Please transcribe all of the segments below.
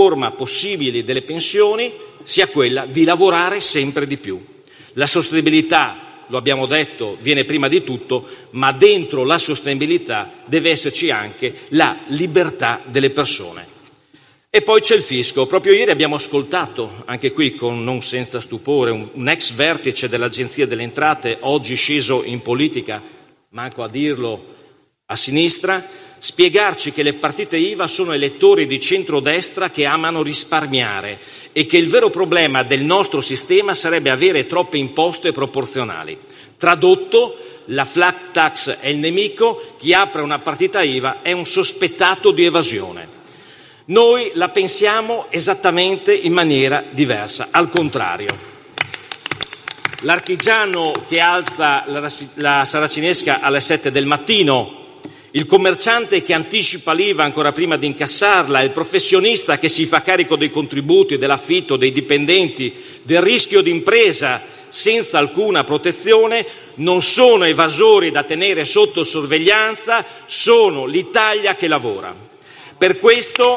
forma possibile delle pensioni sia quella di lavorare sempre di più. La sostenibilità, lo abbiamo detto, viene prima di tutto, ma dentro la sostenibilità deve esserci anche la libertà delle persone. E poi c'è il fisco. Proprio ieri abbiamo ascoltato, anche qui non senza stupore, un ex vertice dell'Agenzia delle Entrate, oggi sceso in politica, manco a dirlo, a sinistra, spiegarci che le partite IVA sono elettori di centrodestra che amano risparmiare e che il vero problema del nostro sistema sarebbe avere troppe imposte proporzionali. Tradotto, la flat tax è il nemico, chi apre una partita IVA è un sospettato di evasione. Noi la pensiamo esattamente in maniera diversa, al contrario. L'artigiano che alza la saracinesca alle 7 del mattino, il commerciante che anticipa l'IVA ancora prima di incassarla, il professionista che si fa carico dei contributi, dell'affitto, dei dipendenti, del rischio d'impresa senza alcuna protezione, non sono evasori da tenere sotto sorveglianza, sono l'Italia che lavora. Per questo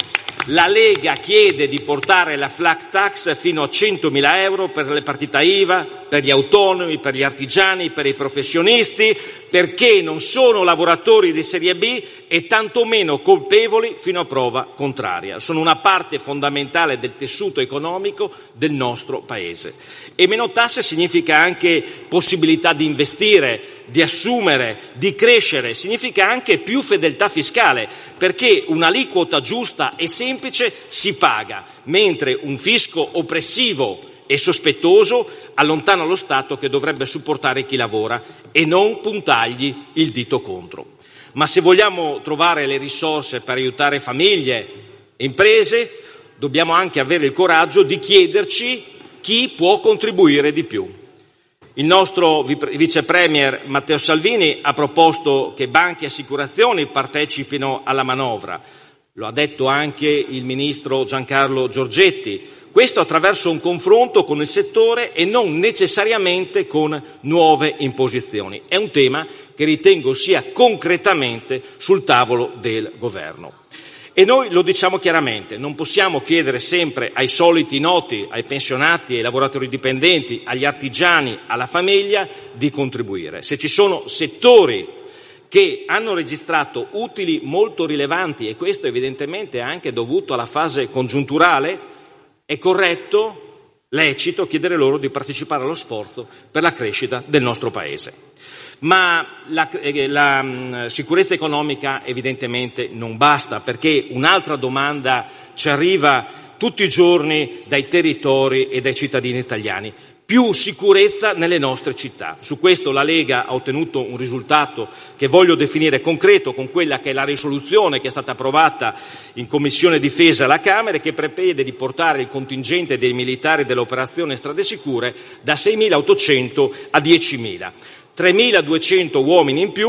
la Lega chiede di portare la flat tax fino a 100.000 euro per le partite IVA, per gli autonomi, per gli artigiani, per i professionisti, perché non sono lavoratori di serie B e tantomeno colpevoli fino a prova contraria. Sono una parte fondamentale del tessuto economico del nostro Paese. E meno tasse significa anche possibilità di investire, di assumere, di crescere, significa anche più fedeltà fiscale, perché un'aliquota giusta e semplice si paga, mentre un fisco oppressivo e sospettoso allontana lo Stato che dovrebbe supportare chi lavora e non puntargli il dito contro. Ma se vogliamo trovare le risorse per aiutare famiglie e imprese, dobbiamo anche avere il coraggio di chiederci chi può contribuire di più. Il nostro vice premier Matteo Salvini ha proposto che banche e assicurazioni partecipino alla manovra. Lo ha detto anche il ministro Giancarlo Giorgetti. Questo attraverso un confronto con il settore e non necessariamente con nuove imposizioni. È un tema che ritengo sia concretamente sul tavolo del governo. E noi lo diciamo chiaramente, non possiamo chiedere sempre ai soliti noti, ai pensionati, ai lavoratori dipendenti, agli artigiani, alla famiglia di contribuire. Se ci sono settori che hanno registrato utili molto rilevanti, e questo evidentemente è anche dovuto alla fase congiunturale, è corretto, lecito, chiedere loro di partecipare allo sforzo per la crescita del nostro Paese. Ma la sicurezza economica evidentemente non basta, perché un'altra domanda ci arriva tutti i giorni dai territori e dai cittadini italiani. Più sicurezza nelle nostre città. Su questo la Lega ha ottenuto un risultato che voglio definire concreto con quella che è la risoluzione che è stata approvata in Commissione Difesa alla Camera e che prevede di portare il contingente dei militari dell'operazione Strade Sicure da 6.800 a 10.000. 3.200 uomini in più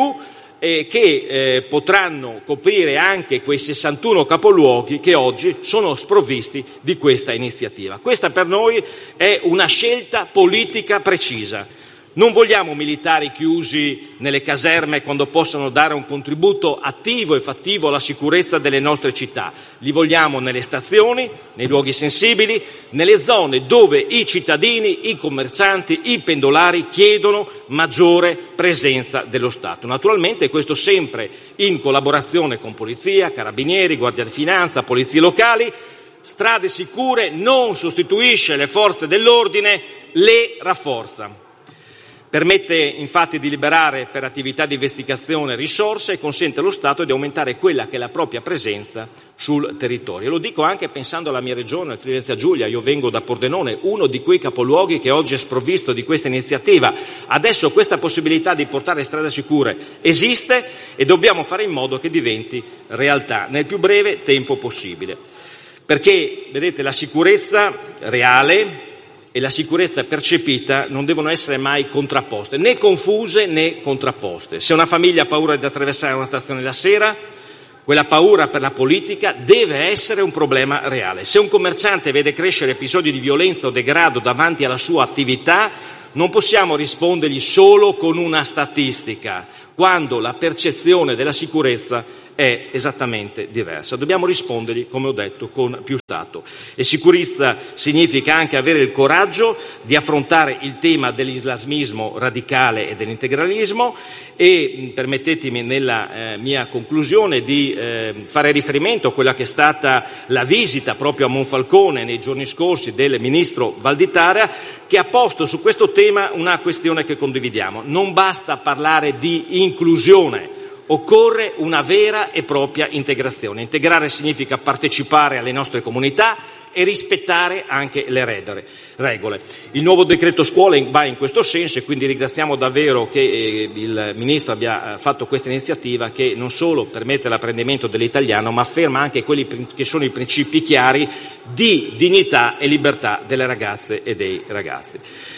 che potranno coprire anche quei 61 capoluoghi che oggi sono sprovvisti di questa iniziativa. Questa per noi è una scelta politica precisa. Non vogliamo militari chiusi nelle caserme quando possono dare un contributo attivo e fattivo alla sicurezza delle nostre città. Li vogliamo nelle stazioni, nei luoghi sensibili, nelle zone dove i cittadini, i commercianti, i pendolari chiedono maggiore presenza dello Stato. Naturalmente questo sempre in collaborazione con polizia, carabinieri, guardia di finanza, polizie locali. Strade Sicure non sostituisce le forze dell'ordine, le rafforza. Permette infatti di liberare per attività di investigazione risorse e consente allo Stato di aumentare quella che è la propria presenza sul territorio. Lo dico anche pensando alla mia regione, il Friuli-Venezia Giulia. Io vengo da Pordenone, uno di quei capoluoghi che oggi è sprovvisto di questa iniziativa. Adesso questa possibilità di portare Strade Sicure esiste e dobbiamo fare in modo che diventi realtà nel più breve tempo possibile. Perché, vedete, la sicurezza reale e la sicurezza percepita non devono essere mai contrapposte, né confuse né contrapposte. Se una famiglia ha paura di attraversare una stazione la sera, quella paura per la politica deve essere un problema reale. Se un commerciante vede crescere episodi di violenza o degrado davanti alla sua attività, non possiamo rispondergli solo con una statistica, quando la percezione della sicurezza è è esattamente diversa. Dobbiamo rispondergli, come ho detto, con più Stato. E sicurezza significa anche avere il coraggio di affrontare il tema dell'islamismo radicale e dell'integralismo e permettetemi nella mia conclusione di fare riferimento a quella che è stata la visita proprio a Monfalcone nei giorni scorsi del ministro Valditara, che ha posto su questo tema una questione che condividiamo. Non basta parlare di inclusione, occorre una vera e propria integrazione. Integrare significa partecipare alle nostre comunità e rispettare anche le regole. Il nuovo decreto scuole va in questo senso e quindi ringraziamo davvero che il Ministro abbia fatto questa iniziativa che non solo permette l'apprendimento dell'italiano ma afferma anche quelli che sono i principi chiari di dignità e libertà delle ragazze e dei ragazzi.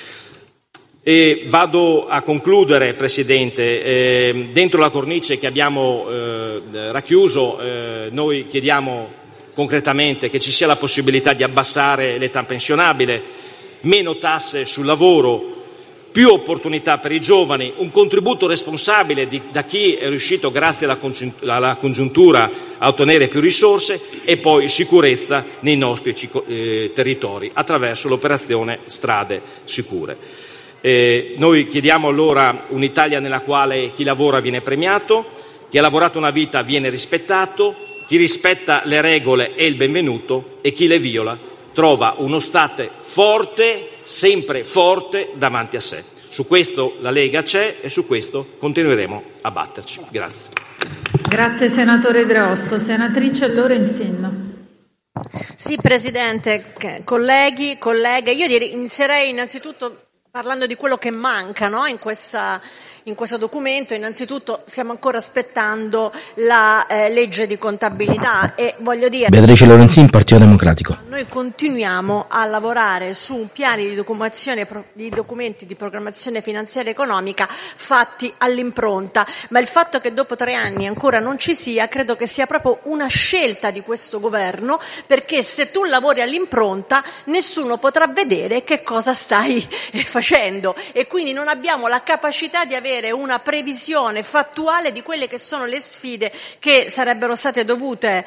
E vado a concludere, Presidente. Dentro la cornice che abbiamo racchiuso, noi chiediamo concretamente che ci sia la possibilità di abbassare l'età pensionabile, meno tasse sul lavoro, più opportunità per i giovani, un contributo responsabile da chi è riuscito, grazie alla congiuntura, a ottenere più risorse, e poi sicurezza nei nostri territori attraverso l'operazione Strade Sicure. Noi chiediamo allora un'Italia nella quale chi lavora viene premiato, chi ha lavorato una vita viene rispettato, chi rispetta le regole è il benvenuto e chi le viola trova uno Stato forte, sempre forte davanti a sé. Su questo la Lega c'è e su questo continueremo a batterci. Grazie. Grazie senatore Dreosto. Senatrice Lorenzin. Sì, Presidente, colleghi, colleghe, io inizierei innanzitutto parlando di quello che manca, no? in questo documento. Innanzitutto stiamo ancora aspettando la legge di contabilità e voglio dire... Beatrice Lorenzin, Partito Democratico. Noi continuiamo a lavorare su un piano di documenti di programmazione finanziaria e economica fatti all'impronta, ma il fatto che dopo 3 anni ancora non ci sia, credo che sia proprio una scelta di questo governo, perché se tu lavori all'impronta nessuno potrà vedere che cosa stai facendo e quindi non abbiamo la capacità di avere una previsione fattuale di quelle che sono le sfide che sarebbero state dovute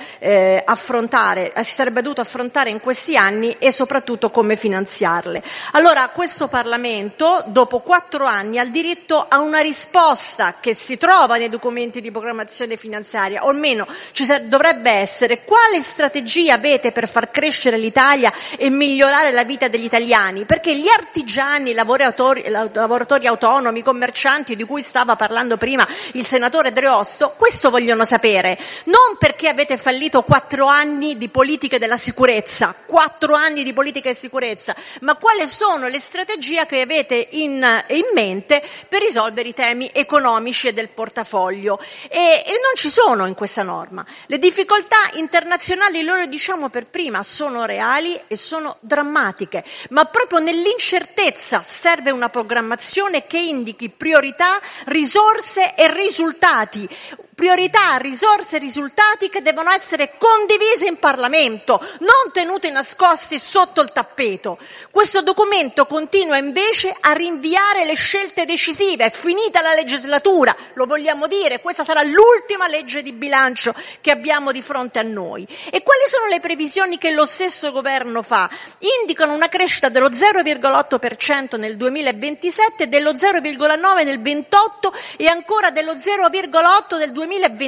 si sarebbe dovuto affrontare in questi anni e soprattutto come finanziarle. Allora questo Parlamento dopo 4 anni ha il diritto a una risposta che si trova nei documenti di programmazione finanziaria, o almeno dovrebbe essere: quale strategia avete per far crescere l'Italia e migliorare la vita degli italiani? Perché gli artigiani, i lavoratori autonomi, i commercianti di cui stava parlando prima il senatore Dreosto, questo vogliono sapere, non perché avete fallito 4 anni di politiche della sicurezza, 4 anni di politiche di sicurezza, ma quali sono le strategie che avete in mente per risolvere i temi economici e del portafoglio. E non ci sono in questa norma. Le difficoltà internazionali, lo diciamo per prima, sono reali e sono drammatiche, ma proprio nell'incertezza serve una programmazione che indichi priorità, risorse e risultati. Priorità, risorse e risultati che devono essere condivisi in Parlamento, non tenuti nascosti sotto il tappeto. Questo documento continua invece a rinviare le scelte decisive. È finita la legislatura, lo vogliamo dire, questa sarà l'ultima legge di bilancio che abbiamo di fronte a noi. E quali sono le previsioni che lo stesso governo fa? Indicano una crescita dello 0,8% nel 2027, dello 0,9% nel 2028 e ancora dello 0,8% nel 2029.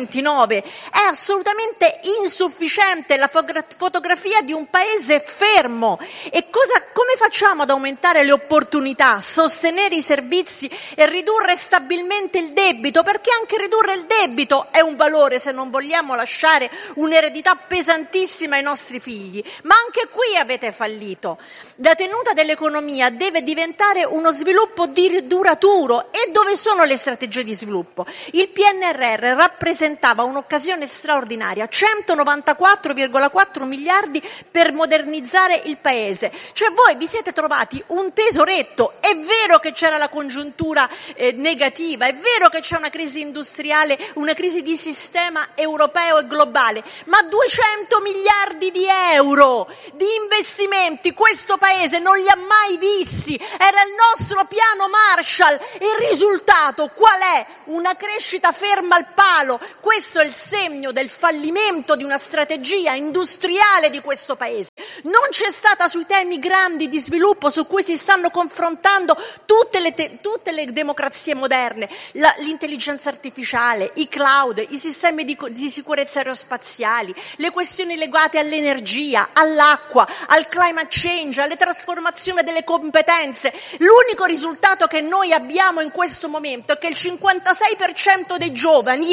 È assolutamente insufficiente la fotografia di un paese fermo. E come facciamo ad aumentare le opportunità, sostenere i servizi e ridurre stabilmente il debito? Perché anche ridurre il debito è un valore se non vogliamo lasciare un'eredità pesantissima ai nostri figli. Ma anche qui avete fallito. La tenuta dell'economia deve diventare uno sviluppo duraturo. E dove sono le strategie di sviluppo? Il PNRR rappresentava un'occasione straordinaria, 194,4 miliardi per modernizzare il paese. Cioè voi vi siete trovati un tesoretto. È vero che c'era la congiuntura negativa, è vero che c'è una crisi industriale, una crisi di sistema europeo e globale, ma 200 miliardi di euro di investimenti questo Paese non li ha mai visti. Era il nostro piano Marshall. Il risultato qual è? Una crescita ferma al palo. Questo è il segno del fallimento di una strategia industriale di questo Paese. Non c'è stata sui temi grandi di sviluppo su cui si stanno confrontando tutte le democrazie moderne, l'intelligenza artificiale, i cloud, i sistemi di sicurezza aerospaziali, le questioni legate all'energia, all'acqua, al climate change, alle trasformazioni delle competenze. L'unico risultato che noi abbiamo in questo momento è che il 56% dei giovani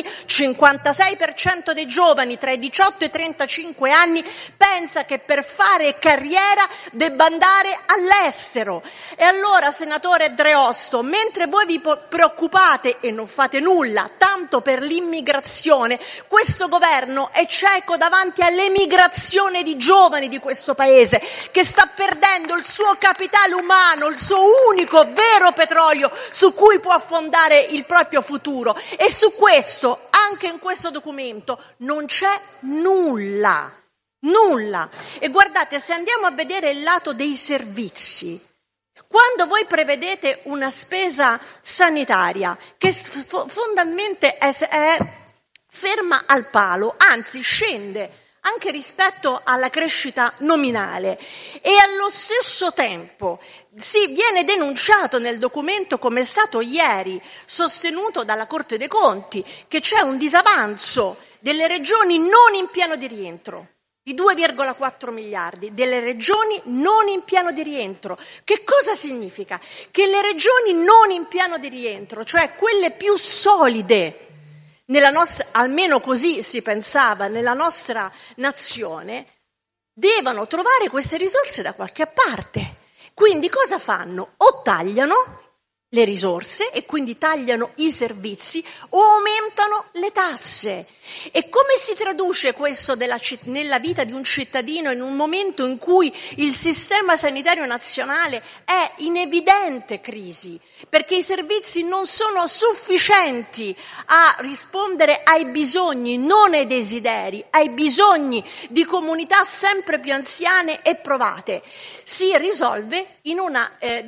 tra i 18 e i 35 anni pensa che per fare carriera debba andare all'estero. E allora, senatore Dreosto, mentre voi vi preoccupate e non fate nulla tanto per l'immigrazione, questo governo è cieco davanti all'emigrazione di giovani di questo Paese, che sta perdendo il suo capitale umano, il suo unico vero petrolio su cui può fondare il proprio futuro. E su questo, anche in questo documento, non c'è nulla. E guardate, se andiamo a vedere il lato dei servizi, quando voi prevedete una spesa sanitaria che fondamentalmente è ferma al palo, anzi scende anche rispetto alla crescita nominale, e allo stesso tempo viene denunciato nel documento, come è stato ieri sostenuto dalla Corte dei Conti, che c'è un disavanzo delle regioni non in piano di rientro di 2,4 miliardi, delle regioni non in piano di rientro. Che cosa significa? Che le regioni non in piano di rientro, cioè quelle più solide, almeno così si pensava nella nostra nazione, devono trovare queste risorse da qualche parte. Quindi cosa fanno? O tagliano le risorse e quindi tagliano i servizi, o aumentano le tasse. E come si traduce questo nella vita di un cittadino in un momento in cui il sistema sanitario nazionale è in evidente crisi, perché i servizi non sono sufficienti a rispondere ai bisogni, non ai desideri, ai bisogni di comunità sempre più anziane e provate? Si risolve in un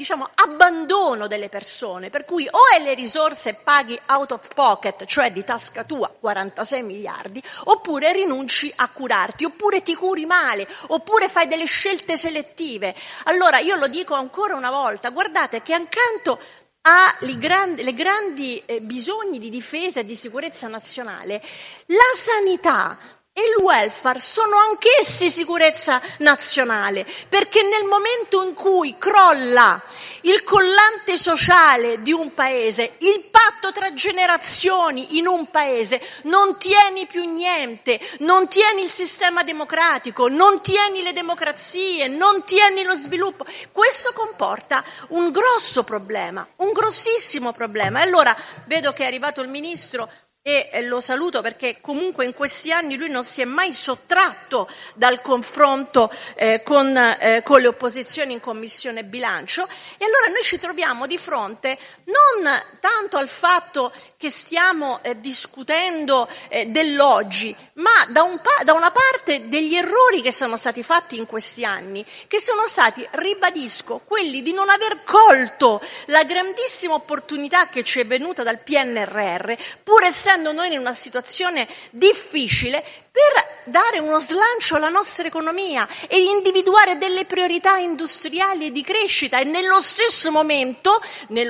abbandono delle persone, per cui o le risorse paghi out of pocket, cioè di tasca tua, 46 miliardi, oppure rinunci a curarti, oppure ti curi male, oppure fai delle scelte selettive. Allora io lo dico ancora una volta, guardate che accanto ai grandi bisogni di difesa e di sicurezza nazionale, la sanità e il welfare sono anch'essi sicurezza nazionale, perché nel momento in cui crolla il collante sociale di un paese, il patto tra generazioni in un paese, non tieni più niente, non tieni il sistema democratico, non tieni le democrazie, non tieni lo sviluppo. Questo comporta un grosso problema, un grossissimo problema. E allora vedo che è arrivato il Ministro e lo saluto, perché comunque in questi anni lui non si è mai sottratto dal confronto con le opposizioni in Commissione Bilancio. E allora noi ci troviamo di fronte non tanto al fatto che stiamo discutendo dell'oggi, ma da una parte degli errori che sono stati fatti in questi anni, che sono stati, ribadisco, quelli di non aver colto la grandissima opportunità che ci è venuta dal PNRR, pur essendo noi in una situazione difficile, per dare uno slancio alla nostra economia e individuare delle priorità industriali e di crescita, e nello stesso momento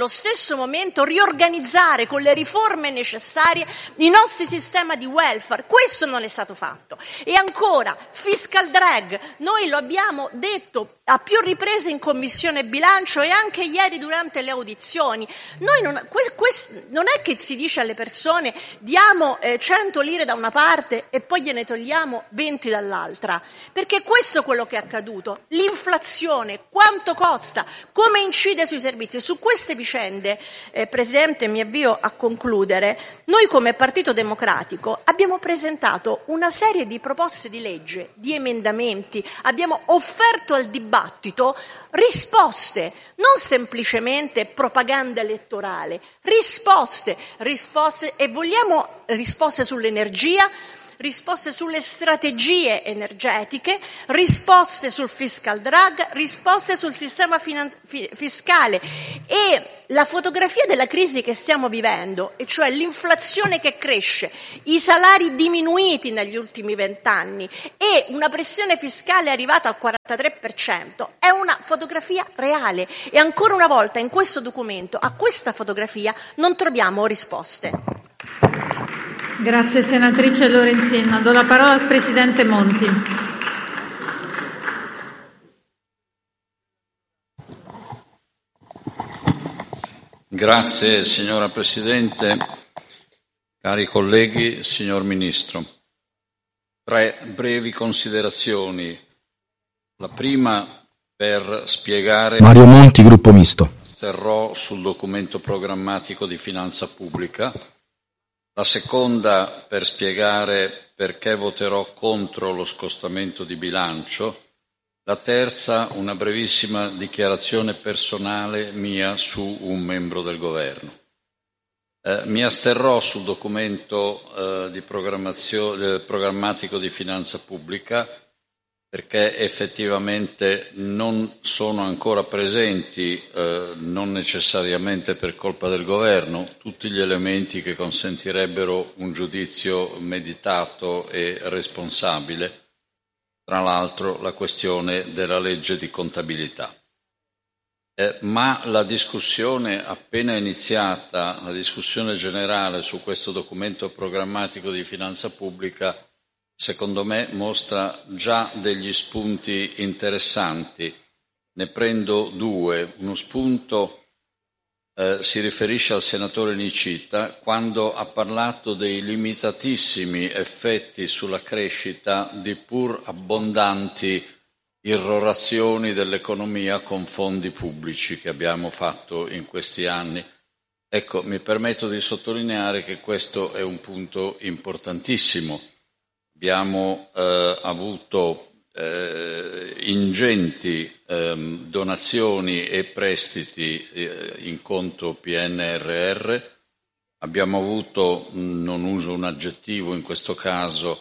riorganizzare con le riforme necessarie i nostri sistemi di welfare. Questo non è stato fatto. E ancora, fiscal drag, noi lo abbiamo detto a più riprese in Commissione Bilancio e anche ieri durante le audizioni. Noi non è che si dice alle persone diamo 100 lire da una parte e poi gliene ne togliamo 20 dall'altra, perché questo è quello che è accaduto. L'inflazione, quanto costa, come incide sui servizi. Su queste vicende, Presidente, mi avvio a concludere, noi come Partito Democratico abbiamo presentato una serie di proposte di legge, di emendamenti, abbiamo offerto al dibattito risposte, non semplicemente propaganda elettorale, risposte e vogliamo risposte sull'energia, risposte sulle strategie energetiche, risposte sul fiscal drag, risposte sul sistema fiscale e la fotografia della crisi che stiamo vivendo, e cioè l'inflazione che cresce, i salari diminuiti negli ultimi 20 anni e una pressione fiscale arrivata al 43%, è una fotografia reale e ancora una volta in questo documento a questa fotografia non troviamo risposte. Grazie senatrice Lorenzin. Do la parola al Presidente Monti. Grazie signora Presidente, cari colleghi, signor Ministro. 3 brevi considerazioni. La prima per spiegare... Mario Monti, Gruppo Misto. Terrò sul documento programmatico di finanza pubblica. La seconda per spiegare perché voterò contro lo scostamento di bilancio. La terza, una brevissima dichiarazione personale mia su un membro del Governo. Mi asterrò sul documento programmatico di finanza pubblica perché effettivamente non sono ancora presenti, non necessariamente per colpa del Governo, tutti gli elementi che consentirebbero un giudizio meditato e responsabile, tra l'altro la questione della legge di contabilità. Ma la discussione appena iniziata, la discussione generale su questo documento programmatico di finanza pubblica, secondo me mostra già degli spunti interessanti. Ne prendo 2. Uno spunto si riferisce al senatore Nicita quando ha parlato dei limitatissimi effetti sulla crescita di pur abbondanti irrorazioni dell'economia con fondi pubblici che abbiamo fatto in questi anni. Ecco, mi permetto di sottolineare che questo è un punto importantissimo. Abbiamo avuto ingenti donazioni e prestiti in conto PNRR, abbiamo avuto, non uso un aggettivo in questo caso,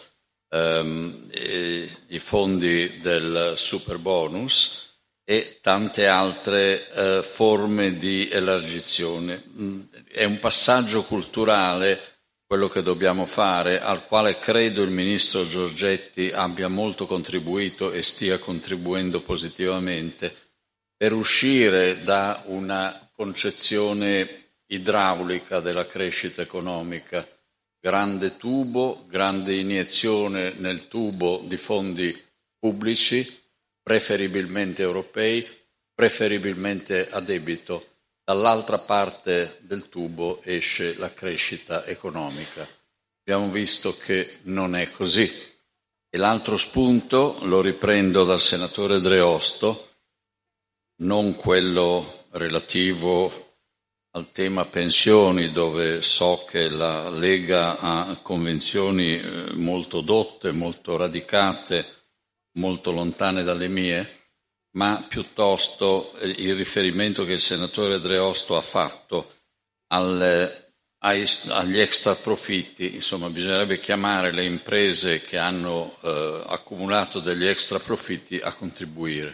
i fondi del Superbonus e tante altre forme di elargizione. È un passaggio culturale quello che dobbiamo fare, al quale credo il Ministro Giorgetti abbia molto contribuito e stia contribuendo positivamente, per uscire da una concezione idraulica della crescita economica, grande tubo, grande iniezione nel tubo di fondi pubblici, preferibilmente europei, preferibilmente a debito. Dall'altra parte del tubo esce la crescita economica. Abbiamo visto che non è così. E l'altro spunto lo riprendo dal senatore Dreosto, non quello relativo al tema pensioni, dove so che la Lega ha convinzioni molto dotte, molto radicate, molto lontane dalle mie, ma piuttosto il riferimento che il senatore Dreosto ha fatto agli extra profitti. Insomma, bisognerebbe chiamare le imprese che hanno accumulato degli extra profitti a contribuire.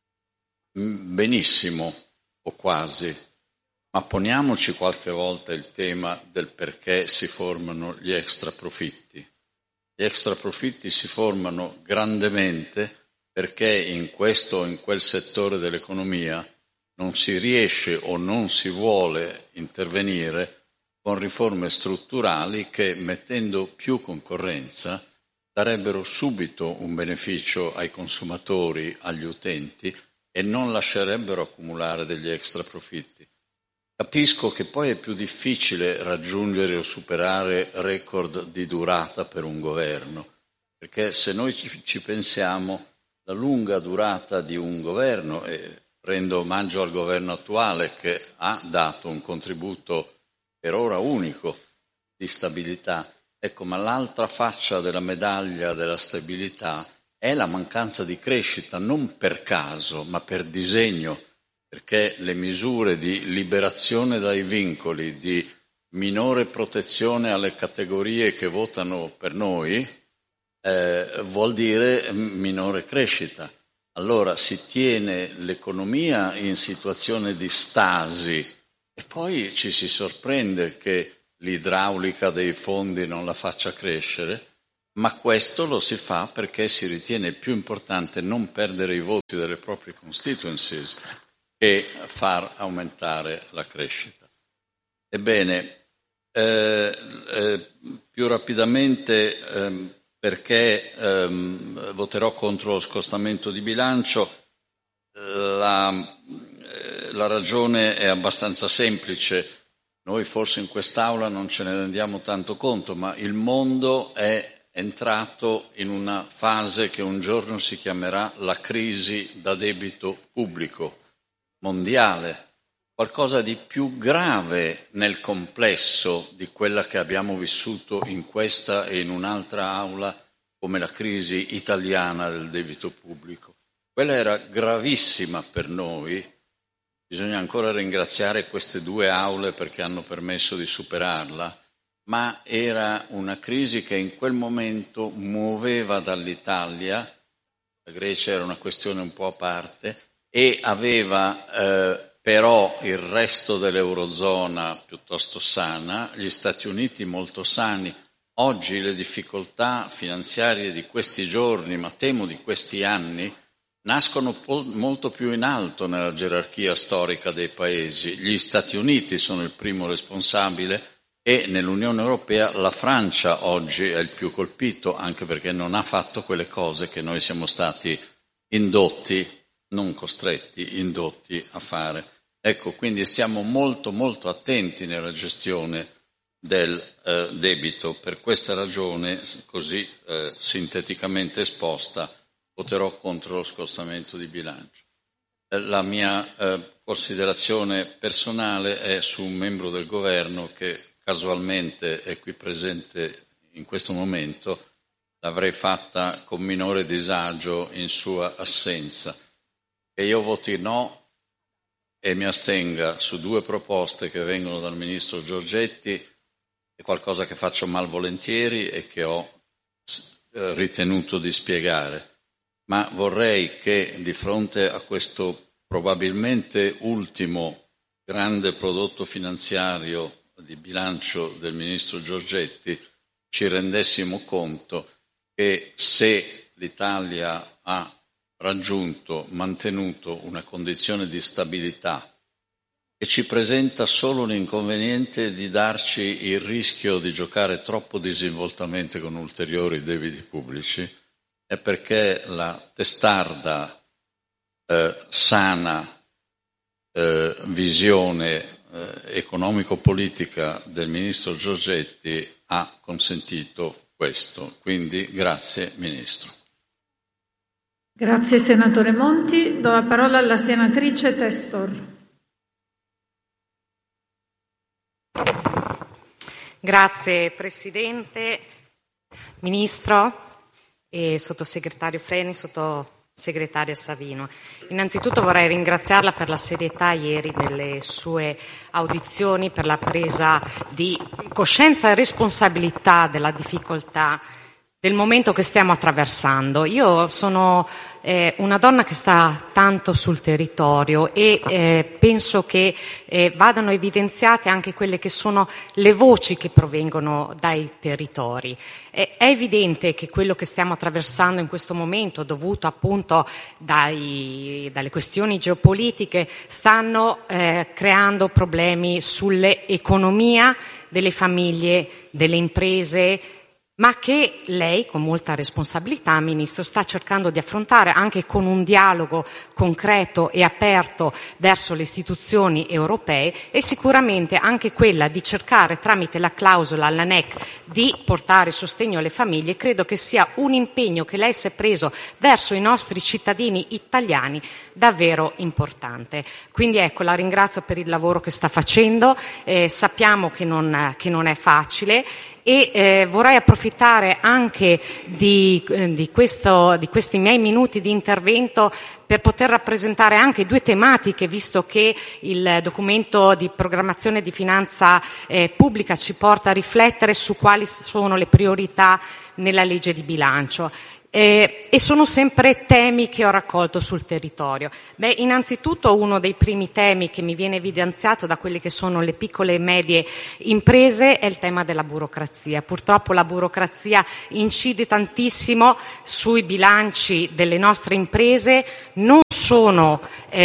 Benissimo, o quasi, ma poniamoci qualche volta il tema del perché si formano gli extra profitti. Gli extra profitti si formano grandemente perché in questo o in quel settore dell'economia non si riesce o non si vuole intervenire con riforme strutturali che, mettendo più concorrenza, darebbero subito un beneficio ai consumatori, agli utenti e non lascerebbero accumulare degli extra profitti. Capisco che poi è più difficile raggiungere o superare record di durata per un governo, perché se noi ci pensiamo, la lunga durata di un governo, e rendo omaggio al governo attuale che ha dato un contributo per ora unico di stabilità, ecco, ma l'altra faccia della medaglia della stabilità è la mancanza di crescita, non per caso, ma per disegno, perché le misure di liberazione dai vincoli, di minore protezione alle categorie che votano per noi, vuol dire minore crescita. Allora si tiene l'economia in situazione di stasi e poi ci si sorprende che l'idraulica dei fondi non la faccia crescere, ma questo lo si fa perché si ritiene più importante non perdere i voti delle proprie constituencies che far aumentare la crescita. Ebbene, più rapidamente, perché voterò contro lo scostamento di bilancio, la ragione è abbastanza semplice. Noi forse in quest'Aula non ce ne rendiamo tanto conto, ma il mondo è entrato in una fase che un giorno si chiamerà la crisi da debito pubblico mondiale, qualcosa di più grave nel complesso di quella che abbiamo vissuto in questa e in un'altra aula come la crisi italiana del debito pubblico. Quella era gravissima per noi, bisogna ancora ringraziare queste due aule perché hanno permesso di superarla, ma era una crisi che in quel momento muoveva dall'Italia, la Grecia era una questione un po' a parte, e aveva però il resto dell'Eurozona piuttosto sana, gli Stati Uniti molto sani. Oggi le difficoltà finanziarie di questi giorni, ma temo di questi anni, nascono molto più in alto nella gerarchia storica dei paesi. Gli Stati Uniti sono il primo responsabile e nell'Unione Europea la Francia oggi è il più colpito, anche perché non ha fatto quelle cose che noi siamo stati indotti, non costretti, indotti a fare. Ecco, quindi stiamo molto molto attenti nella gestione del debito. Per questa ragione, così sinteticamente esposta, voterò contro lo scostamento di bilancio. La mia considerazione personale è su un membro del governo che casualmente è qui presente in questo momento, l'avrei fatta con minore disagio in sua assenza. Che io voti no e mi astenga su due proposte che vengono dal Ministro Giorgetti è qualcosa che faccio malvolentieri e che ho ritenuto di spiegare. Ma vorrei che di fronte a questo probabilmente ultimo grande prodotto finanziario di bilancio del Ministro Giorgetti ci rendessimo conto che se l'Italia ha raggiunto, mantenuto una condizione di stabilità e ci presenta solo l'inconveniente di darci il rischio di giocare troppo disinvoltamente con ulteriori debiti pubblici, è perché la testarda, sana visione economico-politica del Ministro Giorgetti ha consentito questo. Quindi grazie Ministro. Grazie senatore Monti. Do la parola alla senatrice Testor. Grazie Presidente, Ministro e Sottosegretario Freni, Sottosegretaria Savino. Innanzitutto vorrei ringraziarla per la serietà ieri delle sue audizioni, per la presa di coscienza e responsabilità della difficoltà del momento che stiamo attraversando. Io sono una donna che sta tanto sul territorio e penso che vadano evidenziate anche quelle che sono le voci che provengono dai territori. È evidente che quello che stiamo attraversando in questo momento, dovuto appunto dalle questioni geopolitiche, stanno creando problemi sull'economia delle famiglie, delle imprese, ma che lei, con molta responsabilità, Ministro, sta cercando di affrontare anche con un dialogo concreto e aperto verso le istituzioni europee, e sicuramente anche quella di cercare tramite la clausola alla NEC di portare sostegno alle famiglie. Credo che sia un impegno che lei si è preso verso i nostri cittadini italiani davvero importante. Quindi ecco, la ringrazio per il lavoro che sta facendo, sappiamo che non è facile, e vorrei approfittare anche di questi miei minuti di intervento per poter rappresentare anche due tematiche, visto che il documento di programmazione di finanza pubblica ci porta a riflettere su quali sono le priorità nella legge di bilancio. E sono sempre temi che ho raccolto sul territorio. Innanzitutto uno dei primi temi che mi viene evidenziato da quelle che sono le piccole e medie imprese è il tema della burocrazia. Purtroppo la burocrazia incide tantissimo sui bilanci delle nostre imprese, sono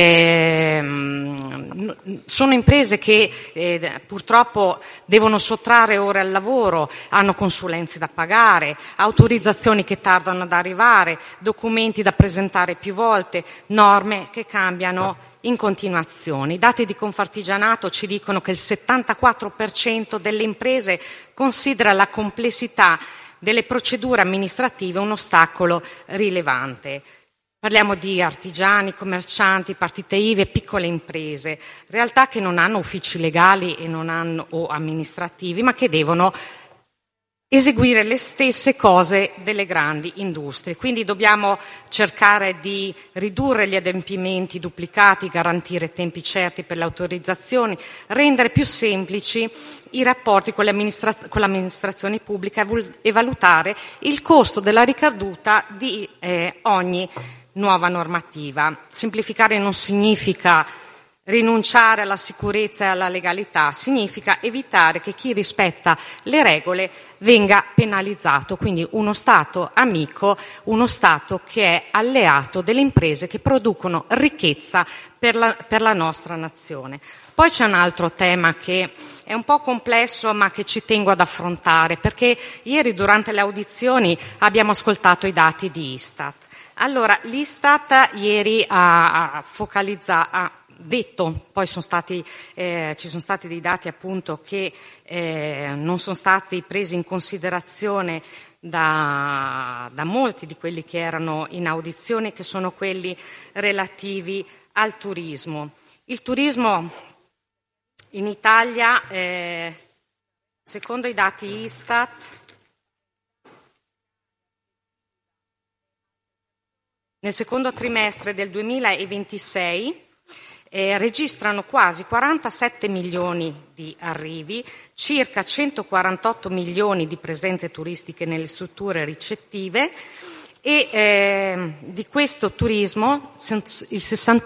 imprese che purtroppo devono sottrarre ore al lavoro, hanno consulenze da pagare, autorizzazioni che tardano ad arrivare, documenti da presentare più volte, norme che cambiano in continuazione. I dati di Confartigianato ci dicono che il 74% delle imprese considera la complessità delle procedure amministrative un ostacolo rilevante. Parliamo di artigiani, commercianti, partite IVA e piccole imprese, realtà che non hanno uffici legali e non hanno, o amministrativi, ma che devono eseguire le stesse cose delle grandi industrie. Quindi dobbiamo cercare di ridurre gli adempimenti duplicati, garantire tempi certi per le autorizzazioni, rendere più semplici i rapporti con l'amministrazione pubblica e valutare il costo della ricaduta di ogni nuova normativa. Semplificare non significa rinunciare alla sicurezza e alla legalità, significa evitare che chi rispetta le regole venga penalizzato, quindi uno Stato amico, uno Stato che è alleato delle imprese che producono ricchezza per la nostra nazione. Poi c'è un altro tema che è un po' complesso ma che ci tengo ad affrontare, perché ieri durante le audizioni abbiamo ascoltato i dati di Istat. Allora, l'Istat ieri ha detto, poi ci sono stati dei dati appunto che non sono stati presi in considerazione da molti di quelli che erano in audizione, che sono quelli relativi al turismo. Il turismo in Italia, secondo i dati Istat, nel secondo trimestre del 2026 registrano quasi 47 milioni di arrivi, circa 148 milioni di presenze turistiche nelle strutture ricettive, e di questo turismo il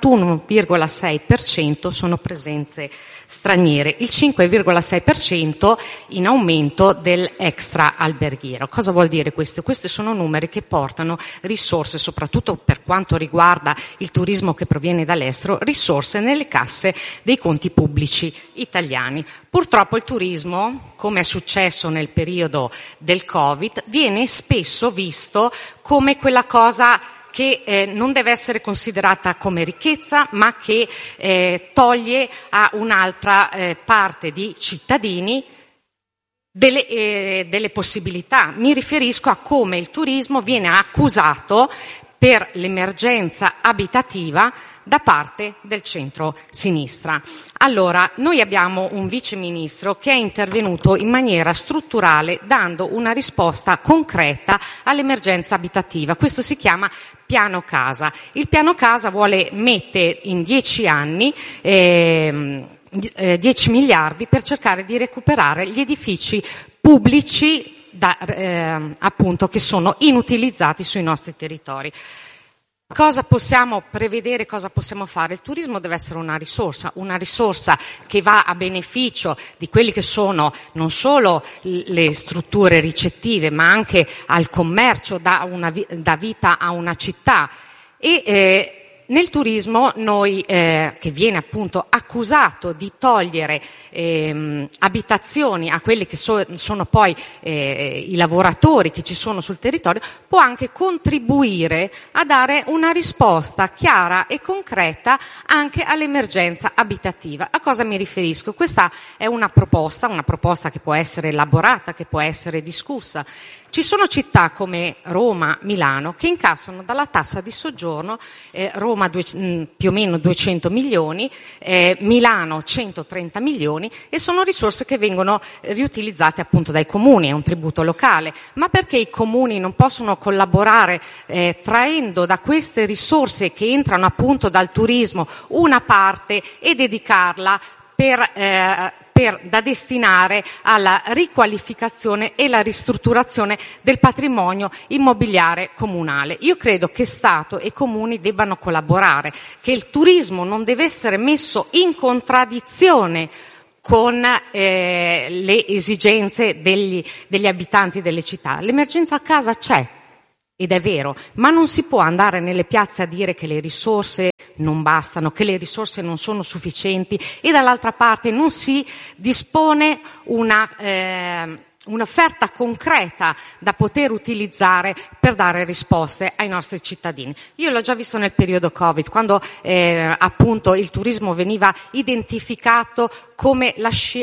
61,6% sono presenze straniere, il 5,6% in aumento del extra alberghiero. Cosa vuol dire questo? Questi sono numeri che portano risorse, soprattutto per quanto riguarda il turismo che proviene dall'estero, risorse nelle casse dei conti pubblici italiani. Purtroppo il turismo, come è successo nel periodo del Covid, viene spesso visto come quella cosa che non deve essere considerata come ricchezza, ma che toglie a un'altra parte di cittadini delle possibilità. Mi riferisco a come il turismo viene accusato per l'emergenza abitativa da parte del centro-sinistra. Allora, noi abbiamo un vice ministro che è intervenuto in maniera strutturale dando una risposta concreta all'emergenza abitativa. Questo si chiama piano casa. Il piano casa vuole mettere in 10 anni 10 miliardi per cercare di recuperare gli edifici pubblici appunto che sono inutilizzati sui nostri territori. Cosa possiamo prevedere, cosa possiamo fare? Il turismo deve essere una risorsa che va a beneficio di quelli che sono non solo le strutture ricettive, ma anche al commercio, dà vita a una città, e Nel turismo noi, che viene appunto accusato di togliere abitazioni a quelli che sono poi i lavoratori che ci sono sul territorio, può anche contribuire a dare una risposta chiara e concreta anche all'emergenza abitativa. A cosa mi riferisco? Questa è una proposta che può essere elaborata, che può essere discussa. Ci sono città come Roma, Milano, che incassano dalla tassa di soggiorno, Roma più o meno 200 milioni, Milano 130 milioni, e sono risorse che vengono riutilizzate appunto dai comuni, è un tributo locale. Ma perché i comuni non possono collaborare traendo da queste risorse che entrano appunto dal turismo una parte e dedicarla da destinare alla riqualificazione e la ristrutturazione del patrimonio immobiliare comunale? Io credo che Stato e comuni debbano collaborare, che il turismo non deve essere messo in contraddizione con le esigenze degli abitanti delle città. L'emergenza a casa c'è, ed è vero, ma non si può andare nelle piazze a dire che le risorse non bastano, che le risorse non sono sufficienti, e dall'altra parte non si dispone un'offerta concreta da poter utilizzare per dare risposte ai nostri cittadini. Io l'ho già visto nel periodo Covid, quando appunto il turismo veniva identificato come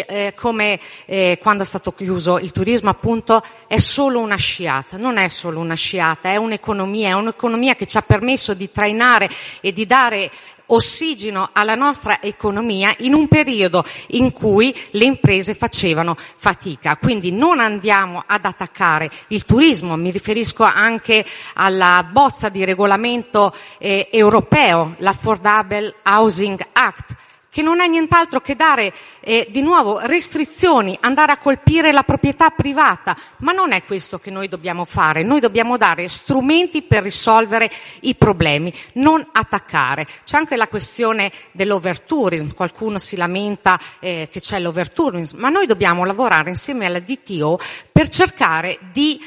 quando è stato chiuso il turismo, appunto, è solo una sciata. Non è solo una sciata, è un'economia che ci ha permesso di trainare e di dare ossigeno alla nostra economia in un periodo in cui le imprese facevano fatica. Quindi non andiamo ad attaccare il turismo, mi riferisco anche alla bozza di regolamento europeo, l'Affordable Housing Act, che non è nient'altro che dare di nuovo restrizioni, andare a colpire la proprietà privata, ma non è questo che noi dobbiamo fare. Noi dobbiamo dare strumenti per risolvere i problemi, non attaccare. C'è anche la questione dell'overtourism, qualcuno si lamenta che c'è l'overtourism, ma noi dobbiamo lavorare insieme alla DTO per cercare di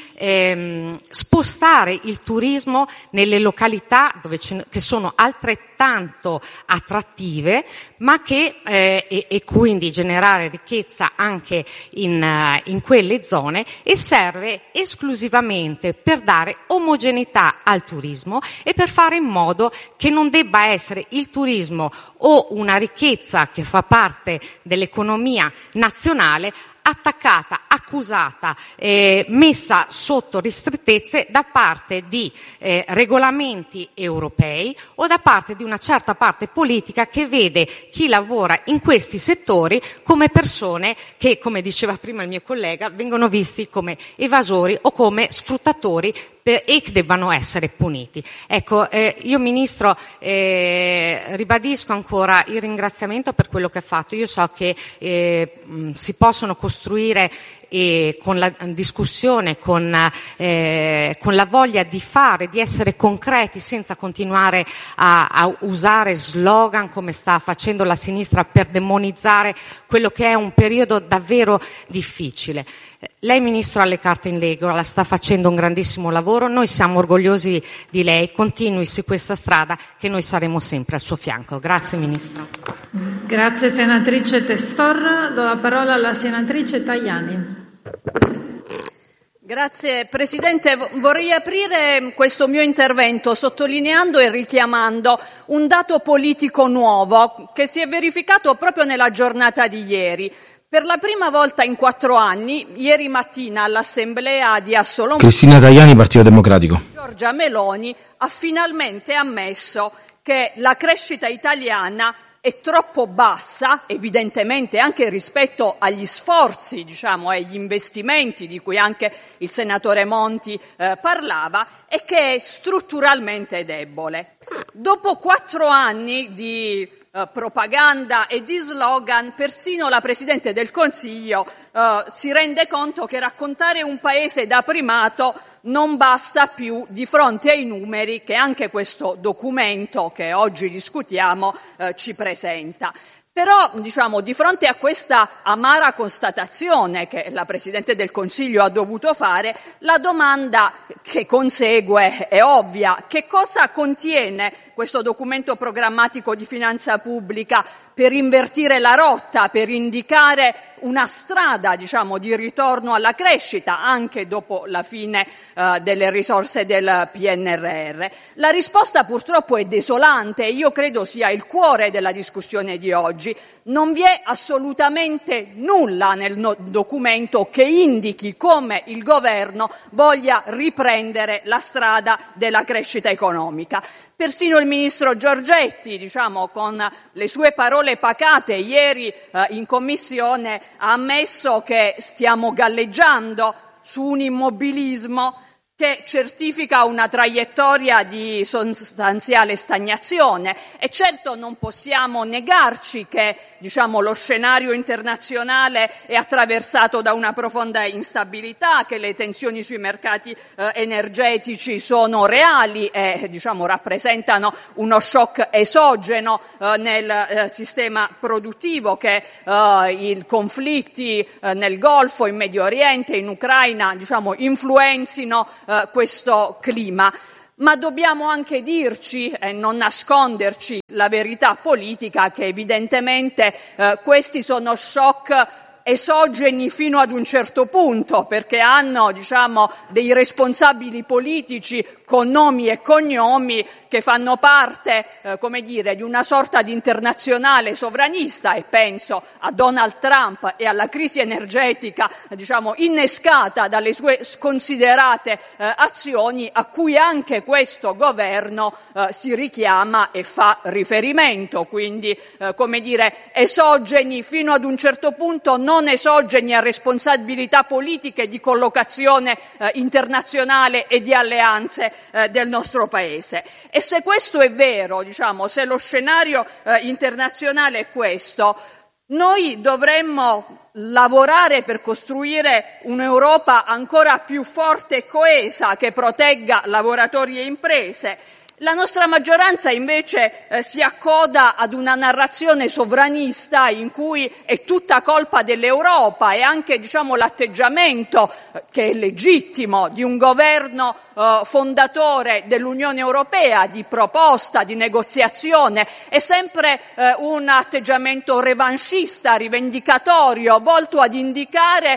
spostare il turismo nelle località che sono altrettanto attrattive, ma che e quindi generare ricchezza anche in quelle zone, e serve esclusivamente per dare omogeneità al turismo e per fare in modo che non debba essere il turismo o una ricchezza che fa parte dell'economia nazionale attaccata, accusata, messa sotto ristrettezze da parte di regolamenti europei o da parte di una certa parte politica che vede chi lavora in questi settori come persone che, come diceva prima il mio collega, vengono visti come evasori o come sfruttatori e che debbano essere puniti. Ecco, io Ministro ribadisco ancora il ringraziamento per quello che ha fatto. Io so che si possono costruire con la discussione, con la voglia di fare, di essere concreti senza continuare a usare slogan come sta facendo la sinistra per demonizzare quello che è un periodo davvero difficile. Lei Ministro ha le carte in regola, sta facendo un grandissimo lavoro, noi siamo orgogliosi di lei, continui su questa strada che noi saremo sempre al suo fianco. Grazie Ministro. Grazie senatrice Testor, do la parola alla senatrice Tajani. Grazie Presidente, vorrei aprire questo mio intervento sottolineando e richiamando un dato politico nuovo che si è verificato proprio nella giornata di ieri. Per la prima volta in 4 anni, ieri mattina all'Assemblea di Assolombo, Cristina Tajani, Partito Democratico. Giorgia Meloni ha finalmente ammesso che la crescita italiana è troppo bassa, evidentemente anche rispetto agli sforzi, agli investimenti di cui anche il senatore Monti parlava, e che è strutturalmente debole. Dopo 4 anni di propaganda e di slogan, persino la Presidente del Consiglio si rende conto che raccontare un paese da primato non basta più di fronte ai numeri che anche questo documento che oggi discutiamo ci presenta. Però, di fronte a questa amara constatazione che la Presidente del Consiglio ha dovuto fare, la domanda che consegue è ovvia: che cosa contiene questo documento programmatico di finanza pubblica per invertire la rotta, per indicare una strada, diciamo, di ritorno alla crescita anche dopo la fine delle risorse del PNRR? La risposta purtroppo è desolante e io credo sia il cuore della discussione di oggi. Non vi è assolutamente nulla nel documento che indichi come il governo voglia riprendere la strada della crescita economica. Persino il ministro Giorgetti, diciamo, con le sue parole pacate ieri in commissione ha ammesso che stiamo galleggiando su un immobilismo che certifica una traiettoria di sostanziale stagnazione. E certo non possiamo negarci che, diciamo, lo scenario internazionale è attraversato da una profonda instabilità, che le tensioni sui mercati energetici sono reali e, diciamo, rappresentano uno shock esogeno nel sistema produttivo, che i conflitti nel Golfo, in Medio Oriente, in Ucraina, diciamo, influenzino questo clima. Ma dobbiamo anche dirci e non nasconderci la verità politica, che evidentemente questi sono shock esogeni fino ad un certo punto, perché hanno, diciamo, dei responsabili politici con nomi e cognomi che fanno parte, come dire, di una sorta di internazionale sovranista, e penso a Donald Trump e alla crisi energetica, diciamo, innescata dalle sue sconsiderate azioni, a cui anche questo governo si richiama e fa riferimento. Quindi, come dire, esogeni fino ad un certo punto, non esogeni a responsabilità politiche di collocazione internazionale e di alleanze del nostro Paese. E se questo è vero, diciamo, se lo scenario internazionale è questo, noi dovremmo lavorare per costruire un'Europa ancora più forte e coesa, che protegga lavoratori e imprese. La nostra maggioranza invece si accoda ad una narrazione sovranista in cui è tutta colpa dell'Europa, e anche, diciamo, l'atteggiamento, che è legittimo, di un governo fondatore dell'Unione Europea, di proposta, di negoziazione, è sempre un atteggiamento revanchista, rivendicatorio, volto ad indicare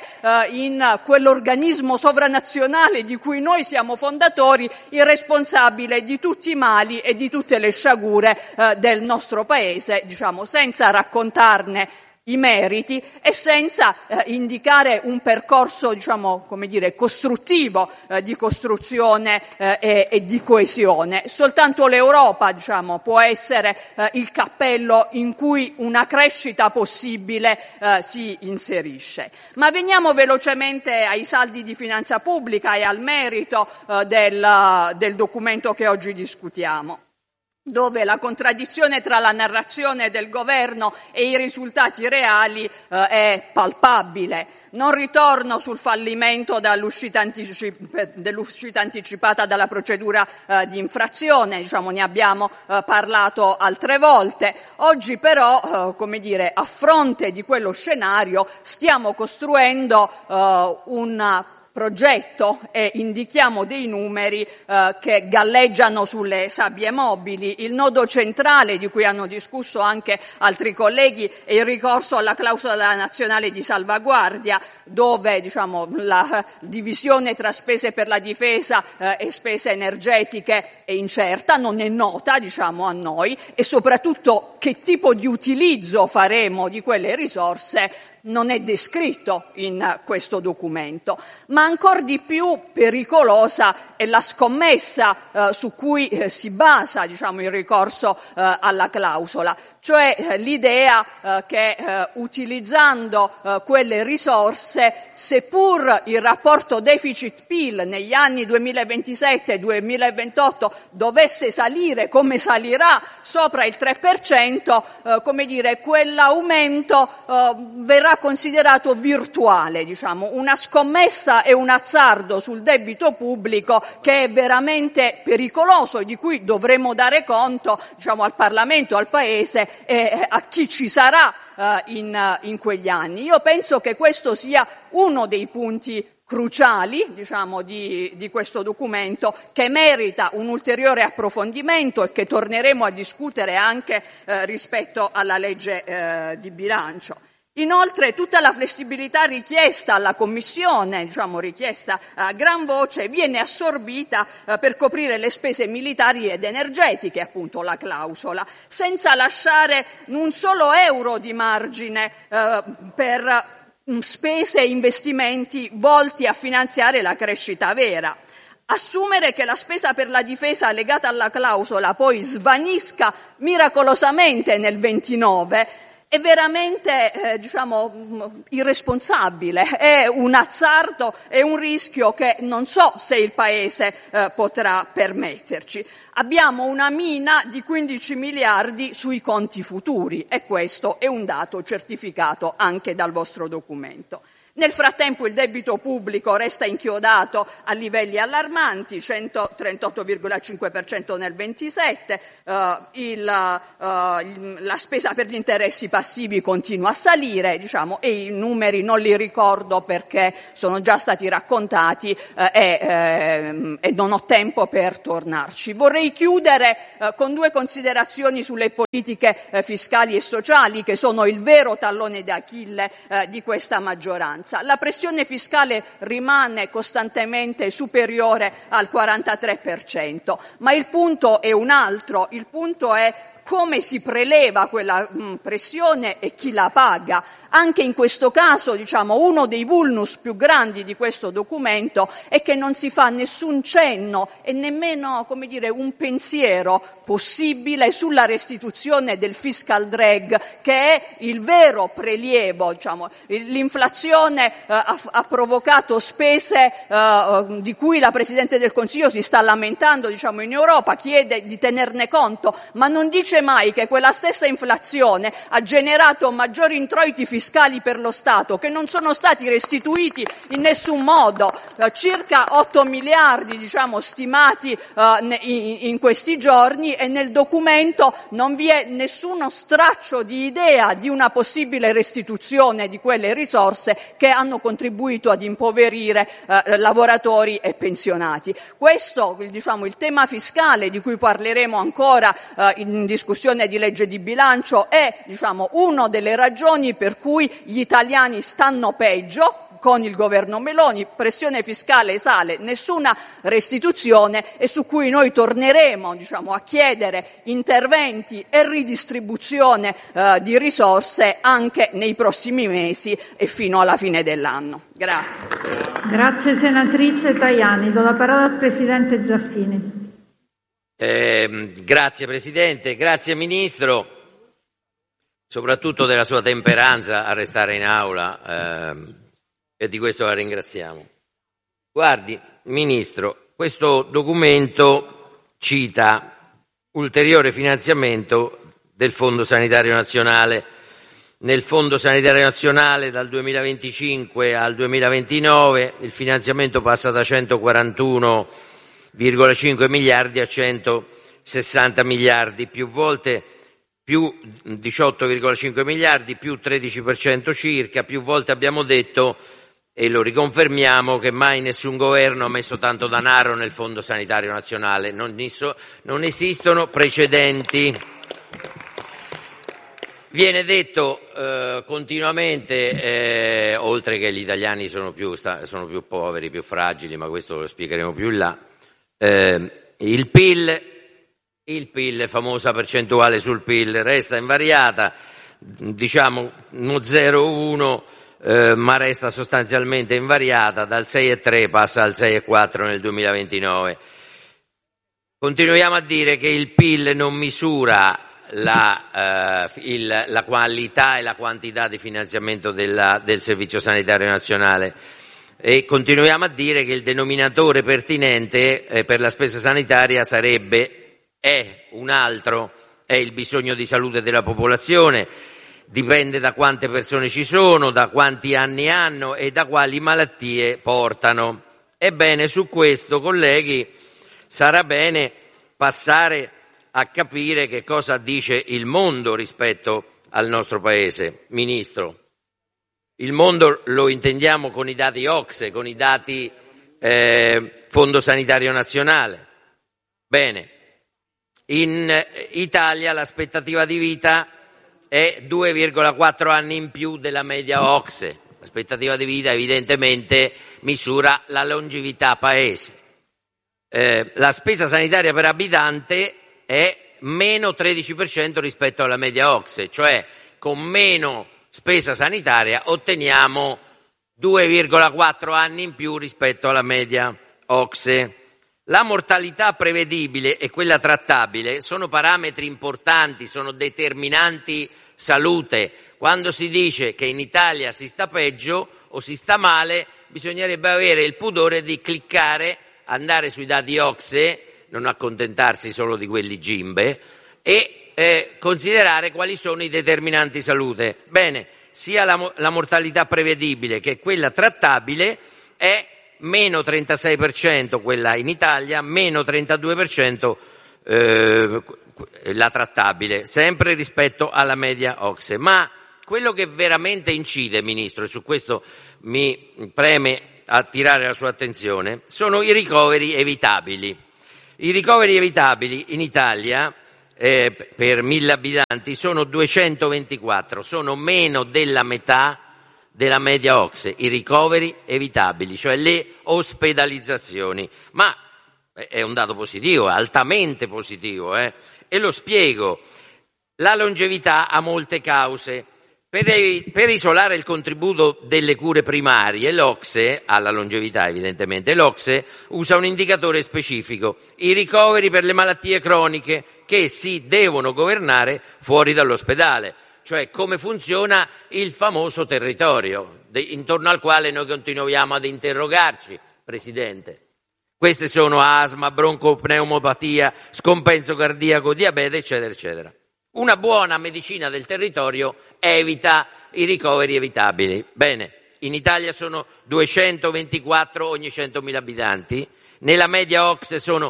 in quell'organismo sovranazionale di cui noi siamo fondatori il responsabile di tutti i mali e di tutte le sciagure del nostro Paese, diciamo, senza raccontarne i meriti e senza indicare un percorso, diciamo, come dire, costruttivo di costruzione e di coesione. Soltanto l'Europa, diciamo, può essere il cappello in cui una crescita possibile si inserisce. Ma veniamo velocemente ai saldi di finanza pubblica e al merito del documento che oggi discutiamo, dove la contraddizione tra la narrazione del governo e i risultati reali è palpabile. Non ritorno sul fallimento dell'uscita anticipata dalla procedura di infrazione, diciamo, ne abbiamo parlato altre volte. Oggi però, come dire, a fronte di quello scenario stiamo costruendo un progetto e indichiamo dei numeri che galleggiano sulle sabbie mobili. Il nodo centrale, di cui hanno discusso anche altri colleghi, è il ricorso alla clausola nazionale di salvaguardia, dove, diciamo, la divisione tra spese per la difesa e spese energetiche è incerta, non è nota, diciamo, a noi, e soprattutto che tipo di utilizzo faremo di quelle risorse non è descritto in questo documento. Ma ancor di più pericolosa è la scommessa su cui si basa, diciamo, il ricorso alla clausola, cioè l'idea che utilizzando quelle risorse, seppur il rapporto deficit-PIL negli anni 2027 e 2028 dovesse salire come salirà sopra il 3%, come dire, quell'aumento verrà considerato virtuale, diciamo, una scommessa e un azzardo sul debito pubblico che è veramente pericoloso e di cui dovremo dare conto, diciamo, al Parlamento, al Paese e a chi ci sarà in quegli anni. Io penso che questo sia uno dei punti cruciali, diciamo, di questo documento, che merita un ulteriore approfondimento e che torneremo a discutere anche rispetto alla legge di bilancio. Inoltre tutta la flessibilità richiesta alla Commissione, diciamo richiesta a gran voce, viene assorbita per coprire le spese militari ed energetiche, appunto la clausola, senza lasciare un solo euro di margine per spese e investimenti volti a finanziare la crescita vera. Assumere che la spesa per la difesa legata alla clausola poi svanisca miracolosamente nel 29 è veramente irresponsabile, è un azzardo, è un rischio che non so se il Paese potrà permetterci. Abbiamo una mina di 15 miliardi sui conti futuri e questo è un dato certificato anche dal vostro documento. Nel frattempo il debito pubblico resta inchiodato a livelli allarmanti, 138,5% nel 27, la spesa per gli interessi passivi continua a salire, e i numeri non li ricordo perché sono già stati raccontati e non ho tempo per tornarci. Vorrei chiudere con 2 considerazioni sulle politiche fiscali e sociali che sono il vero tallone d'Achille di questa maggioranza. La pressione fiscale rimane costantemente superiore al 43%, ma il punto è un altro, il punto è come si preleva quella pressione e chi la paga. Anche in questo caso, uno dei vulnus più grandi di questo documento è che non si fa nessun cenno e nemmeno, un pensiero possibile sulla restituzione del fiscal drag, che è il vero prelievo. L'inflazione ha provocato spese di cui la Presidente del Consiglio si sta lamentando, in Europa, chiede di tenerne conto, ma non dice mai che quella stessa inflazione ha generato maggiori introiti fiscali per lo Stato che non sono stati restituiti in nessun modo, circa 8 miliardi stimati in questi giorni, e nel documento non vi è nessuno straccio di idea di una possibile restituzione di quelle risorse che hanno contribuito ad impoverire lavoratori e pensionati. Questo, il tema fiscale di cui parleremo ancora in discussione di legge di bilancio è una delle ragioni per cui gli italiani stanno peggio con il governo Meloni, pressione fiscale sale, nessuna restituzione, e su cui noi torneremo a chiedere interventi e ridistribuzione di risorse anche nei prossimi mesi e fino alla fine dell'anno. Grazie. Grazie senatrice Tajani. Do la parola al Presidente Zaffini. Grazie Presidente, grazie Ministro, soprattutto della sua temperanza a restare in aula, e di questo la ringraziamo. Guardi, Ministro, questo documento cita ulteriore finanziamento del Fondo Sanitario Nazionale. Nel Fondo Sanitario Nazionale dal 2025 al 2029 il finanziamento passa da 141,5 miliardi a 160 miliardi, più 18,5 miliardi, più 13% circa. Più volte abbiamo detto, e lo riconfermiamo, che mai nessun governo ha messo tanto denaro nel Fondo Sanitario Nazionale, non esistono precedenti. Viene detto continuamente, oltre che gli italiani sono più poveri, più fragili, ma questo lo spiegheremo più in là, il PIL, famosa percentuale sul PIL, resta invariata, uno 0,1, ma resta sostanzialmente invariata, dal 6,3 passa al 6,4 nel 2029. Continuiamo a dire che il PIL non misura la qualità e la quantità di finanziamento del Servizio Sanitario Nazionale, e continuiamo a dire che il denominatore pertinente per la spesa sanitaria è un altro, è il bisogno di salute della popolazione, dipende da quante persone ci sono, da quanti anni hanno e da quali malattie portano. Ebbene, su questo, colleghi, sarà bene passare a capire che cosa dice il mondo rispetto al nostro Paese. Ministro, Il mondo lo intendiamo con i dati OCSE, con i dati Fondo Sanitario Nazionale. Bene, in Italia l'aspettativa di vita è 2,4 anni in più della media OCSE. L'aspettativa di vita evidentemente misura la longevità paese. La spesa sanitaria per abitante è meno 13% rispetto alla media OCSE, cioè con meno spesa sanitaria otteniamo 2,4 anni in più rispetto alla media OCSE. La mortalità prevedibile e quella trattabile sono parametri importanti, sono determinanti salute. Quando si dice che in Italia si sta peggio o si sta male, bisognerebbe avere il pudore di cliccare, andare sui dati OCSE, non accontentarsi solo di quelli Gimbe, e considerare quali sono i determinanti salute. Bene, sia la mortalità prevedibile che quella trattabile è meno 36% quella in Italia, meno 32% la trattabile, sempre rispetto alla media OCSE. Ma quello che veramente incide, Ministro, e su questo mi preme attirare la sua attenzione, sono i ricoveri evitabili. I ricoveri evitabili in Italia per 1000 abitanti sono 224, sono meno della metà della media OCSE, i ricoveri evitabili, cioè le ospedalizzazioni. Ma è un dato positivo, altamente positivo, e lo spiego. La longevità ha molte cause. Per isolare il contributo delle cure primarie, l'OCSE, alla longevità evidentemente, l'OCSE usa un indicatore specifico, i ricoveri per le malattie croniche che si devono governare fuori dall'ospedale, cioè come funziona il famoso territorio, intorno al quale noi continuiamo ad interrogarci, Presidente. Queste sono asma, broncopneumopatia, scompenso cardiaco, diabete, eccetera, eccetera. Una buona medicina del territorio evita i ricoveri evitabili. Bene, in Italia sono 224 ogni 100.000 abitanti, nella media OCSE sono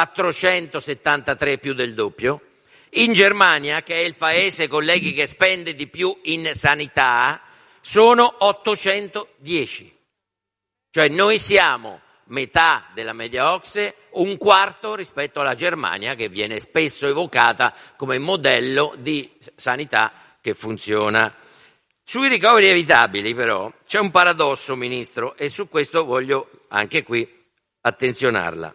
473, più del doppio. In Germania, che è il paese, colleghi, che spende di più in sanità, sono 810. Cioè noi siamo metà della media OCSE, un quarto rispetto alla Germania, che viene spesso evocata come modello di sanità che funziona. Sui ricoveri evitabili però c'è un paradosso, Ministro, e su questo voglio anche qui attenzionarla.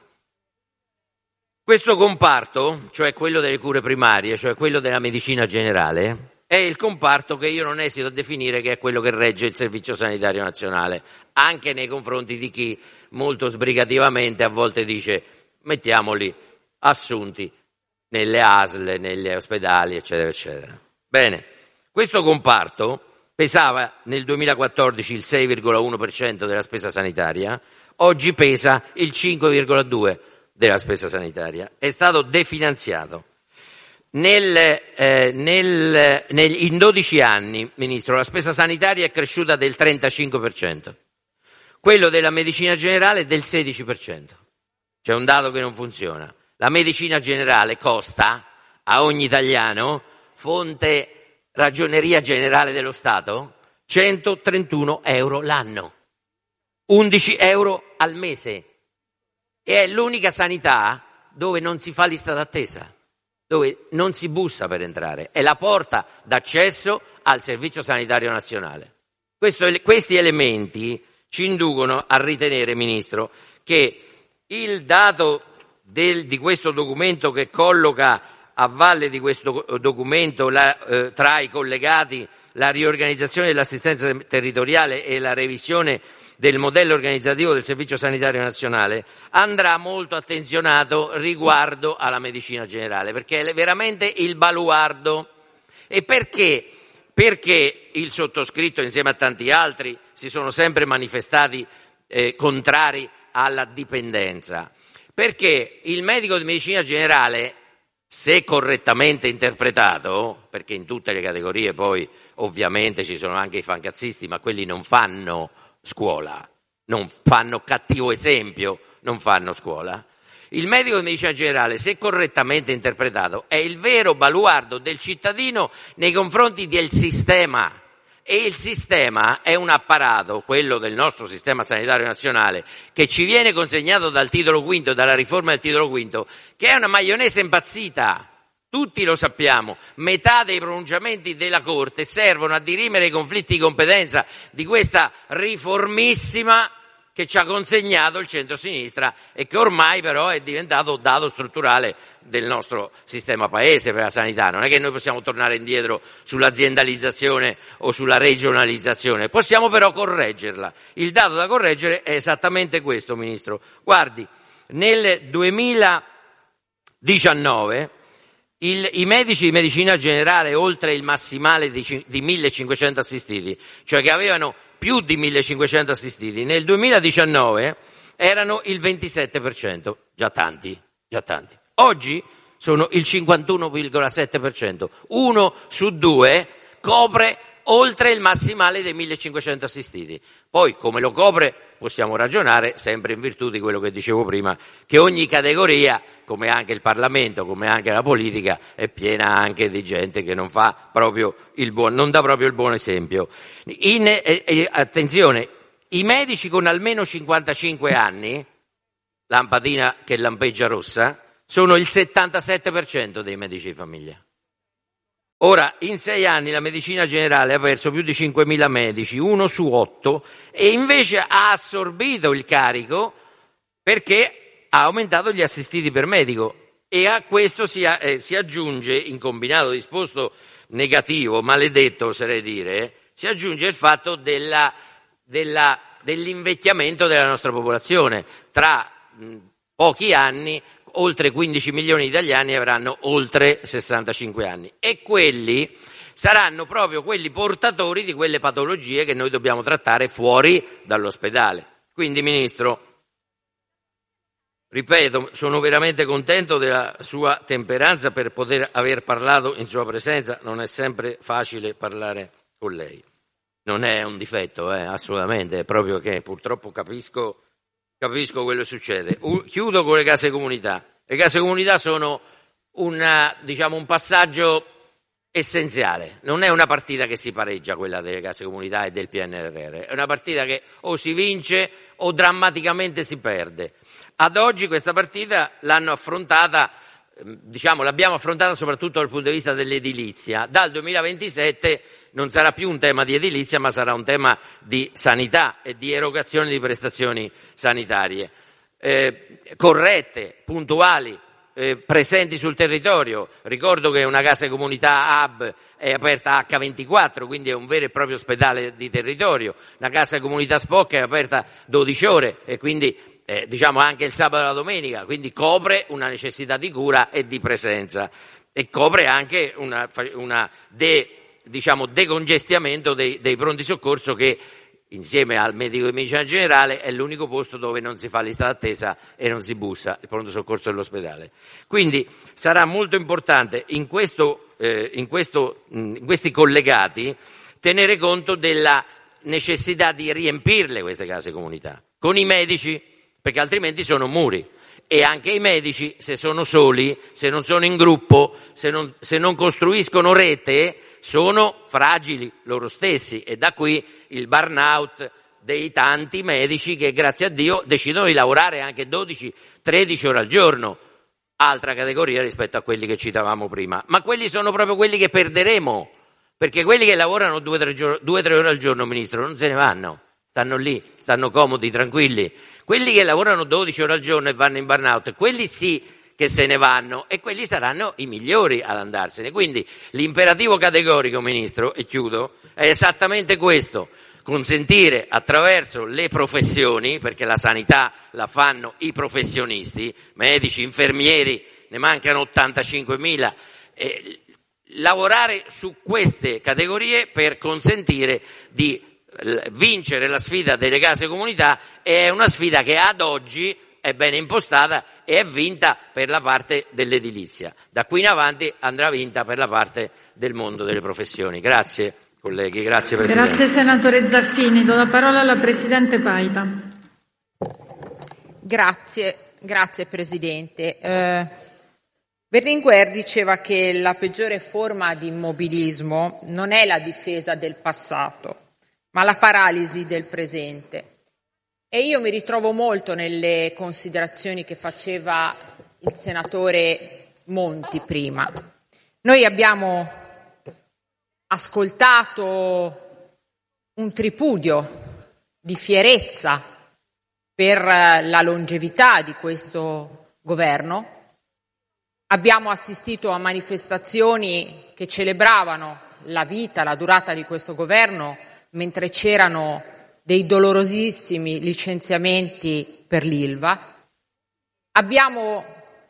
Questo comparto, cioè quello delle cure primarie, cioè quello della medicina generale, è il comparto che io non esito a definire che è quello che regge il Servizio Sanitario Nazionale, anche nei confronti di chi molto sbrigativamente a volte dice mettiamoli assunti nelle ASL, negli ospedali, eccetera, eccetera. Bene, questo comparto pesava nel 2014 il 6,1% della spesa sanitaria, oggi pesa il 5,2% della spesa sanitaria, è stato definanziato. In 12 anni, Ministro, la spesa sanitaria è cresciuta del 35%, quello della medicina generale del 16%. C'è un dato che non funziona. La medicina generale costa a ogni italiano, fonte Ragioneria Generale dello Stato, 131 euro l'anno, 11 euro al mese. E è l'unica sanità dove non si fa lista d'attesa, dove non si bussa per entrare, è la porta d'accesso al Servizio Sanitario Nazionale. Questi elementi ci inducono a ritenere, Ministro, che il dato di questo documento, che colloca a valle di questo documento tra i collegati la riorganizzazione dell'assistenza territoriale e la revisione del modello organizzativo del Servizio Sanitario Nazionale, andrà molto attenzionato riguardo alla medicina generale, perché è veramente il baluardo. E perché? Perché il sottoscritto, insieme a tanti altri, si sono sempre manifestati contrari alla dipendenza? Perché il medico di medicina generale, se correttamente interpretato, perché in tutte le categorie poi ovviamente ci sono anche i fancazzisti, ma quelli non fanno scuola, non fanno cattivo esempio, non fanno scuola. Il medico di medicina generale, se correttamente interpretato, è il vero baluardo del cittadino nei confronti del sistema, E il sistema è un apparato, quello del nostro sistema sanitario nazionale, che ci viene consegnato dal titolo quinto, dalla riforma del titolo quinto, che è una maionese impazzita. Tutti lo sappiamo, metà dei pronunciamenti della Corte servono a dirimere i conflitti di competenza di questa riformissima che ci ha consegnato il centro-sinistra e che ormai però è diventato dato strutturale del nostro sistema paese per la sanità. Non è che noi possiamo tornare indietro sull'aziendalizzazione o sulla regionalizzazione, possiamo però correggerla. Il dato da correggere è esattamente questo, Ministro. Guardi, nel 2019 i medici di medicina generale oltre il massimale di 1500 assistiti, cioè che avevano più di 1500 assistiti, nel 2019 erano il 27%, già tanti. Oggi sono il 51,7%, 1 su 2 copre oltre il massimale dei 1500 assistiti. Poi come lo copre possiamo ragionare, sempre in virtù di quello che dicevo prima, che ogni categoria, come anche il Parlamento, come anche la politica, è piena anche di gente che non dà proprio il buon esempio. Attenzione, i medici con almeno 55 anni, lampadina che lampeggia rossa, sono il 77% dei medici di famiglia. Ora, in 6 anni la medicina generale ha perso più di 5.000 medici, 1 su 8, e invece ha assorbito il carico perché ha aumentato gli assistiti per medico, e a questo si aggiunge, in combinato disposto negativo, maledetto oserei dire, si aggiunge il fatto dell'invecchiamento della nostra popolazione. Tra pochi anni oltre 15 milioni di italiani avranno oltre 65 anni, e quelli saranno proprio quelli portatori di quelle patologie che noi dobbiamo trattare fuori dall'ospedale. Quindi, Ministro, ripeto, sono veramente contento della sua temperanza per poter aver parlato in sua presenza. Non è sempre facile parlare con lei, non è un difetto, assolutamente, è proprio che purtroppo capisco quello che succede. Chiudo con le case comunità. Le case comunità sono un passaggio essenziale. Non è una partita che si pareggia, quella delle case comunità e del PNRR. È una partita che o si vince o drammaticamente si perde. Ad oggi questa partita l'abbiamo affrontata soprattutto dal punto di vista dell'edilizia. Dal 2027 non sarà più un tema di edilizia, ma sarà un tema di sanità e di erogazione di prestazioni sanitarie corrette, puntuali, presenti sul territorio. Ricordo che una casa comunità hub è aperta H24, quindi è un vero e proprio ospedale di territorio. Una casa comunità SPOC è aperta 12 ore e quindi anche il sabato e la domenica, quindi copre una necessità di cura e di presenza, e copre anche una decongestionamento dei pronti soccorso, che insieme al medico di medicina generale è l'unico posto dove non si fa lista d'attesa e non si bussa, il pronto soccorso dell'ospedale. Quindi sarà molto importante in questi collegati tenere conto della necessità di riempirle queste case comunità con i medici, perché altrimenti sono muri. E anche i medici, se sono soli, se non sono in gruppo, se non costruiscono rete, sono fragili loro stessi, e da qui il burnout dei tanti medici che, grazie a Dio, decidono di lavorare anche 12-13 ore al giorno, altra categoria rispetto a quelli che citavamo prima. Ma quelli sono proprio quelli che perderemo, perché quelli che lavorano 2-3 ore al giorno, Ministro, non se ne vanno, stanno lì, stanno comodi, tranquilli. Quelli che lavorano 12 ore al giorno e vanno in burnout, quelli sì che se ne vanno, e quelli saranno i migliori ad andarsene. Quindi l'imperativo categorico, Ministro, e chiudo, è esattamente questo: consentire attraverso le professioni, perché la sanità la fanno i professionisti, medici, infermieri, ne mancano 85.000, lavorare su queste categorie per consentire di vincere la sfida delle case comunità. È una sfida che ad oggi è ben impostata e è vinta per la parte dell'edilizia. Da qui in avanti andrà vinta per la parte del mondo delle professioni. Grazie colleghi, grazie Presidente. Grazie senatore Zaffini. Do la parola alla Presidente Paita. Grazie Presidente. Berlinguer diceva che la peggiore forma di immobilismo non è la difesa del passato, ma la paralisi del presente. E io mi ritrovo molto nelle considerazioni che faceva il senatore Monti prima. Noi abbiamo ascoltato un tripudio di fierezza per la longevità di questo governo. Abbiamo assistito a manifestazioni che celebravano la vita, la durata di questo governo, mentre c'erano dei dolorosissimi licenziamenti per l'Ilva. Abbiamo,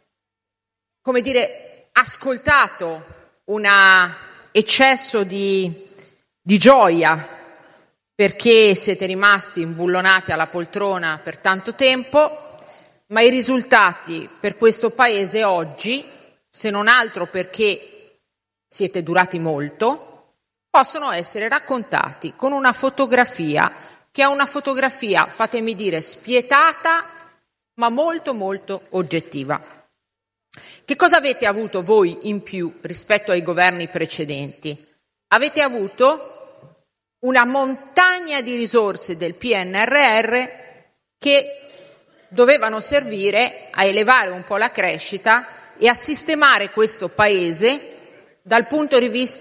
ascoltato un eccesso di gioia perché siete rimasti imbullonati alla poltrona per tanto tempo, ma i risultati per questo Paese oggi, se non altro perché siete durati molto, possono essere raccontati con una fotografia che è una fotografia, fatemi dire, spietata, ma molto molto oggettiva. Che cosa avete avuto voi in più rispetto ai governi precedenti? Avete avuto una montagna di risorse del PNRR che dovevano servire a elevare un po' la crescita e a sistemare questo Paese dal punto di vista